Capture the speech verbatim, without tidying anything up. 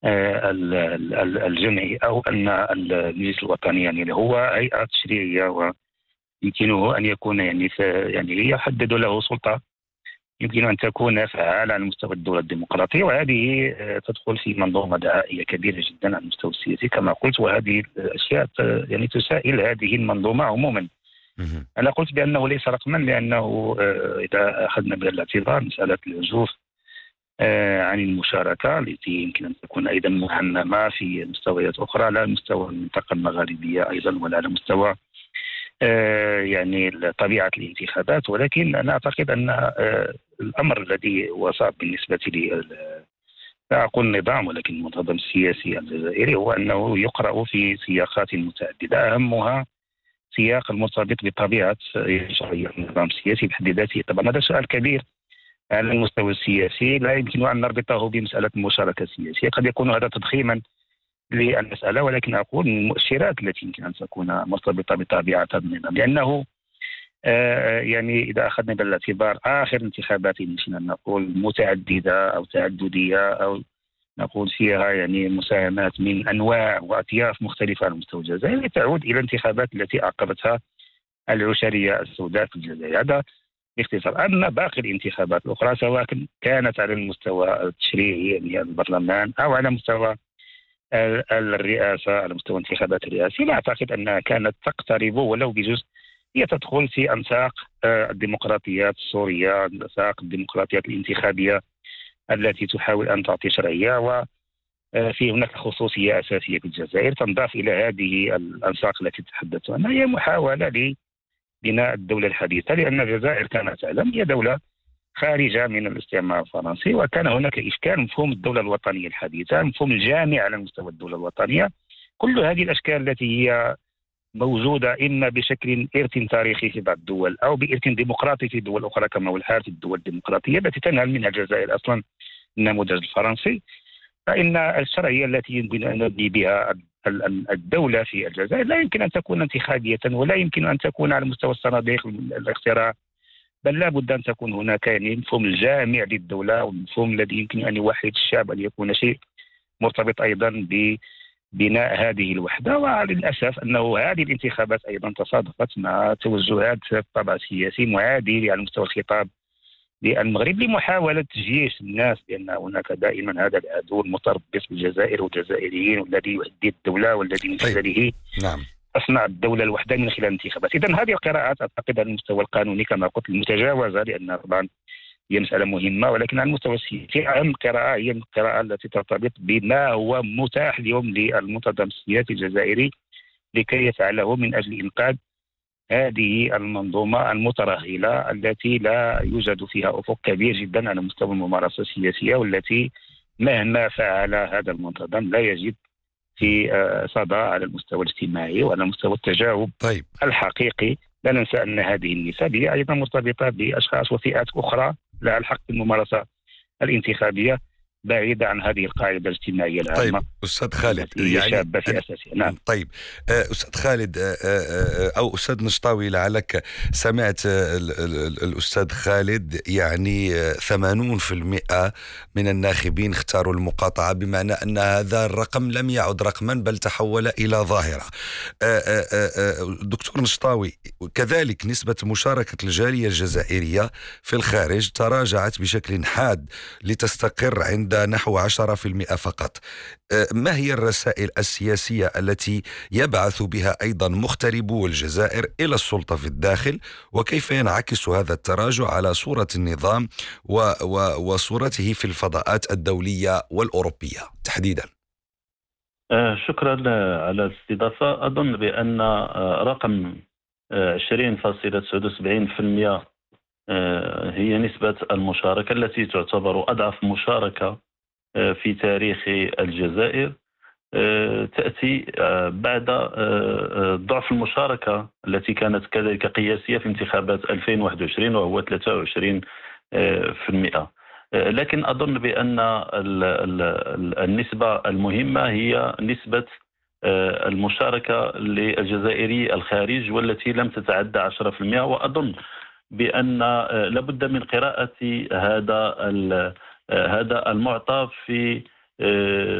آه، ال- ال- ال- الجمعي، أو أن المجلس الوطني يعني اللي هو هيئة تشريعية ويمكنه أن يكون يعني ف- يعني يحدد له سلطة يمكن أن تكون فعالة على مستوى الدولة الديمقراطية، وهذه آه، تدخل في منظومة دعائية كبيرة جدا على المستوى السياسي كما قلت. وهذه الأشياء ت- يعني تسائل هذه المنظومة عموما. مهم. أنا قلت بأنه ليس رقما لأنه آه، إذا أخذنا بعين الاعتبار مسألة العزوف آه، عن المشاركة التي يمكن أن تكون أيضا مهمة في مستويات أخرى، لا على مستوى المنطقة المغاربية أيضا ولا على مستوى آه، يعني طبيعة الانتخابات. ولكن أنا أعتقد أن آه، الأمر الذي هو صعب بالنسبة لي، لا أقول النظام ولكن المنظمة السياسي الجزائري، هو أنه يقرأ في سياقات متعددة أهمها سياق المرتبط بطبيعة شرعية النظام السياسي بحد ذاته. طبعا هذا سؤال كبير على المستوى السياسي، لا يمكن أن نربطه بمسألة المشاركة السياسية. قد يكون هذا تضخيما للمسألة، ولكن أقول المؤشرات التي يمكن أن تكون مرتبطة بطبيعة النظام، لأنه آه يعني إذا أخذنا بالاعتبار آخر انتخابات يمكن أن نقول متعددة أو تعددية أو نقول فيها يعني مساهمات من أنواع وأطياف مختلفة على مستوى الجزائر، تعود إلى الانتخابات التي أعقبتها العشرية السوداء في الجزائر. هذا باختصار. أما باقي الانتخابات الأخرى سواء كانت على المستوى التشريعي يعني البرلمان أو على مستوى الرئاسة على مستوى انتخابات الرئاسة، لا أعتقد أنها كانت تقترب ولو بجزء. هي تدخل في أنساق آه، الديمقراطيات السورية، أنساق الديمقراطيات الانتخابية التي تحاول أن تعطي شرعية، وفي هناك خصوصية أساسية في الجزائر تنضاف إلى هذه الأنساق التي تحدثت عنها. هي محاولة لبناء الدولة الحديثة، لأن الجزائر كما تعلم هي دولة خارجة من الاستعمار الفرنسي، وكان هناك إشكال مفهوم الدولة الوطنية الحديثة، مفهوم الجامع على مستوى الدولة الوطنية. كل هذه الأشكال التي هي موجودة إما بشكل إرث تاريخي في بعض الدول أو بإرث ديمقراطي في دول أخرى كما هو الحال في الدول الديمقراطية التي تنهل منها الجزائر أصلا النموذج الفرنسي. فإن الشرعية التي يمكن أن نبني بها ال- ال- الدولة في الجزائر لا يمكن أن تكون انتخابية، ولا يمكن أن تكون على مستوى الصناديق الاقتراع، بل لا بد أن تكون هناك يعني مفهوم الجامع للدولة، والمفهوم الذي يمكن أن يوحد الشعب، أن يكون شيء مرتبط أيضا ببناء هذه الوحدة. وللأسف أنه هذه الانتخابات أيضا تصادفت مع توجهات طبع سياسي معادي على مستوى الخطاب للمغرب لمحاولة تجيش الناس بأن هناك دائما هذا العدو المتربص بالجزائر والجزائريين والذي يهدد الدولة والذي من طيب. خلاله نعم. تصنع الدولة الوحدة من خلال الانتخابات. إذن هذه القراءات أعتقد على المستوى القانوني كما قلت المتجاوزة، لأن طبعا هي مسألة مهمة، ولكن على المستوى السياسي أهم قراءة هي القراءة التي ترتبط بما هو متاح اليوم للمنتظم السياسي الجزائري لكي يفعله من أجل إنقاذ هذه المنظومة المترهلة التي لا يوجد فيها أفق كبير جدا على مستوى الممارسة السياسية، والتي مهما فعل هذا المنتظم لا يجد في آه، صدى على المستوى الاجتماعي وعلى مستوى التجاوب طيب. الحقيقي. لا ننسى أن هذه النسب هي أيضا مرتبطة بأشخاص وفئات أخرى لها الحق في الممارسة الانتخابية بعيدة عن هذه القاعدة الاجتماعية العامة. طيب أستاذ خالد، التي هي يعني شابة في أنا أساسها. نعم. طيب أستاذ خالد أو أستاذ نشطاوي، لعلك سمعت ال- ال- الأستاذ خالد، يعني ثمانين بالمئة من الناخبين اختاروا المقاطعة، بمعنى أن هذا الرقم لم يعد رقما بل تحول إلى ظاهرة. دكتور نشطاوي، كذلك نسبة مشاركة الجالية الجزائرية في الخارج تراجعت بشكل حاد لتستقر عند نحو عشرة بالمئة فقط. ما هي الرسائل السياسية التي يبعث بها أيضا مغتربو الجزائر إلى السلطة في الداخل، وكيف ينعكس هذا التراجع على صورة النظام و و وصورته في الفضاءات الدولية والأوروبية تحديدا؟ آه، شكرا على الاستضافة. أظن بأن آه، رقم آه، عشرين فاصلة تسعة وسبعين بالمئة آه، هي نسبة المشاركة التي تعتبر أضعف مشاركة آه، في تاريخ الجزائر. آه، تأتي آه، بعد آه، آه، ضعف المشاركة التي كانت كذلك قياسية في انتخابات ألفين وواحد وعشرين وهو ثلاثة وعشرين بالمئة. آه، لكن أظن بأن ال- ال- النسبة المهمة هي نسبة آه، المشاركة للجزائري الخارج، والتي لم تتعدى عشرة بالمئة. وأظن بأن آه، لابد من قراءة هذا ال- آه، هذا المعطى في آه،